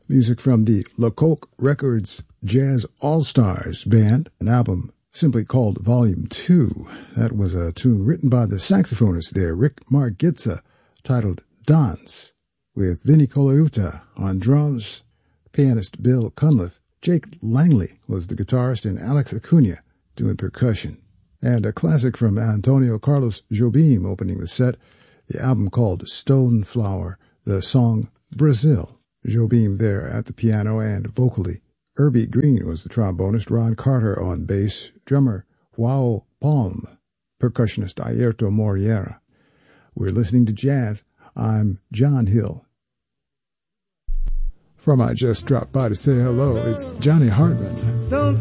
Music from the Lecoq Records Jazz All-Stars Band, an album simply called Volume 2. That was a tune written by the saxophonist there, Rick Margitza, titled Dance, with Vinnie Colaiuta on drums, pianist Bill Cunliffe. Jake Langley was the guitarist, and Alex Acuna doing percussion. And a classic from Antonio Carlos Jobim opening the set, the album called Stone Flower, the song Brazil. Jobim there at the piano and vocally. Irby Green was the trombonist, Ron Carter on bass, drummer João Palm, percussionist Airto Moreira. We're listening to jazz. I'm John Hill. From I Just Dropped By to Say Hello, it's Johnny Hartman. Don't